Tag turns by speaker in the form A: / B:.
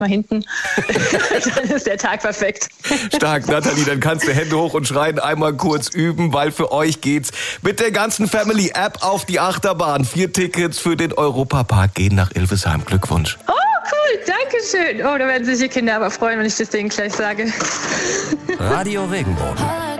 A: mal hinten. Dann ist der Tag perfekt.
B: Stark, Nathalie, dann kannst du Hände hoch und schreien, einmal kurz üben, weil für euch geht's mit der ganzen Family-App auf die Achterbahn. 4 Tickets für den Europapark gehen nach Ilvesheim. Glückwunsch.
A: Oh, cool, danke schön. Oh, da werden sich die Kinder aber freuen, wenn ich das denen gleich sage.
C: Radio Regenbogen.